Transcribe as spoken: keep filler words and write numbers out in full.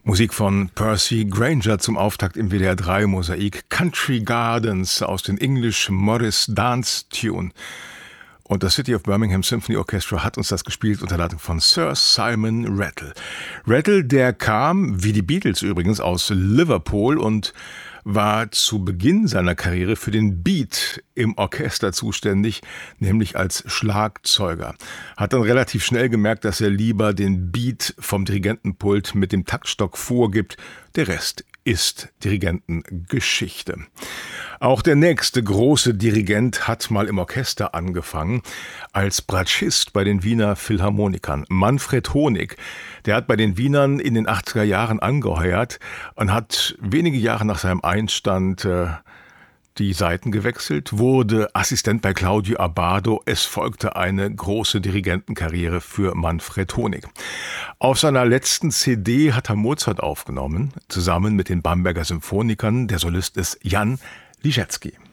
Musik von Percy Grainger zum Auftakt im W D R drei Mosaik Country Gardens aus den English Morris Dance Tune. Und das City of Birmingham Symphony Orchestra hat uns das gespielt unter Leitung von Sir Simon Rattle. Rattle, der kam, wie die Beatles übrigens, aus Liverpool und war zu Beginn seiner Karriere für den Beat im Orchester zuständig, nämlich als Schlagzeuger. Hat dann relativ schnell gemerkt, dass er lieber den Beat vom Dirigentenpult mit dem Taktstock vorgibt. Der Rest ist Dirigentengeschichte. Auch der nächste große Dirigent hat mal im Orchester angefangen, als Bratschist bei den Wiener Philharmonikern. Manfred Honig, der hat bei den Wienern in den achtziger Jahren angeheuert und hat wenige Jahre nach seinem Einstand äh, die Seiten gewechselt, wurde Assistent bei Claudio Abbado. Es folgte eine große Dirigentenkarriere für Manfred Honig. Auf seiner letzten C D hat er Mozart aufgenommen, zusammen mit den Bamberger Symphonikern. Der Solist ist Jan Liszewski.